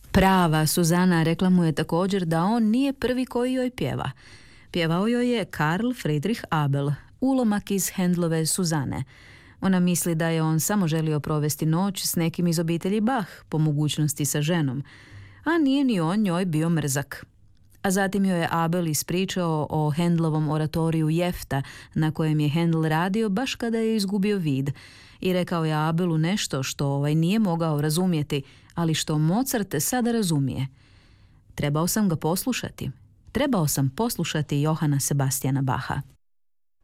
Prava Suzana rekla mu je također da on nije prvi koji joj pjeva. Pjevao joj je Karl Friedrich Abel, ulomak iz Handelove Suzane. Ona misli da je on samo želio provesti noć s nekim iz obitelji Bach, po mogućnosti sa ženom, a nije ni on njoj bio mrzak. A zatim joj je Abel ispričao o Handelovom oratoriju Jefta, na kojem je Handel radio baš kada je izgubio vid, i rekao je Abelu nešto što nije mogao razumjeti, ali što Mozart sada razumije. Trebao sam ga poslušati. Trebao sam poslušati Johana Sebastiana Bacha.